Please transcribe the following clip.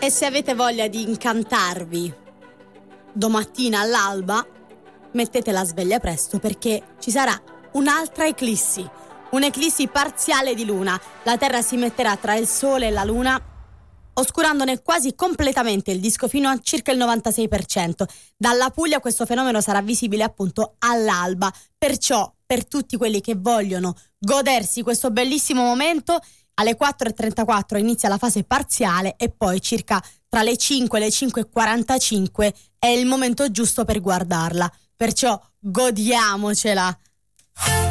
E se avete voglia di incantarvi domattina all'alba, mettete la sveglia presto, perché ci sarà un'altra eclissi, un'eclissi parziale di luna. La Terra si metterà tra il Sole e la Luna, oscurandone quasi completamente il disco fino a circa il 96%. Dalla Puglia questo fenomeno sarà visibile appunto all'alba. Perciò, per tutti quelli che vogliono godersi questo bellissimo momento, alle 4:34 inizia la fase parziale e poi circa tra le 5 e le 5:45 è il momento giusto per guardarla. Perciò godiamocela.